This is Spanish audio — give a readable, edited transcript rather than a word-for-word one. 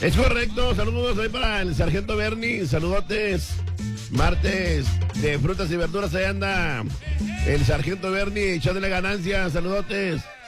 Es correcto, saludos ahí para el sargento Bernie, saludotes. Martes de frutas y verduras, ahí anda el sargento Bernie echándole ganancias, saludotes.